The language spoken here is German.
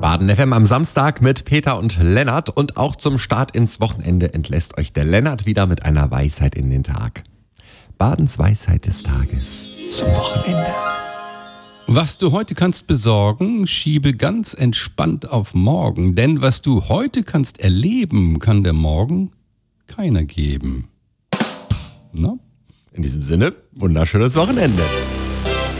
Baden FM am Samstag mit Peter und Lennart. Und auch zum Start ins Wochenende entlässt euch der Lennart wieder mit einer Weisheit in den Tag. Badens Weisheit des Tages zum Wochenende. Was du heute kannst besorgen, schiebe ganz entspannt auf morgen. Denn was du heute kannst erleben, kann der Morgen keiner geben. Na? In diesem Sinne, wunderschönes Wochenende.